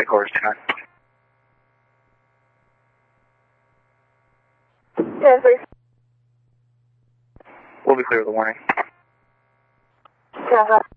Horse 29. 10-3. We'll be clear with the warning. Yeah.